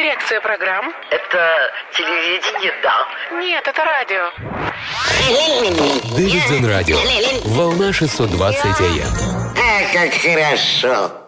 Коррекция программ. Это телевидение, да? Нет, это радио. Дэвидсон Радио. Волна 620 АМ. Как хорошо.